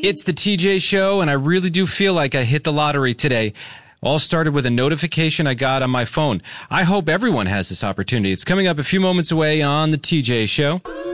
It's the TJ Show, and I really do feel like I hit the lottery today. All started with a notification I got on my phone. I hope everyone has this opportunity. It's coming up a few moments away on the TJ Show.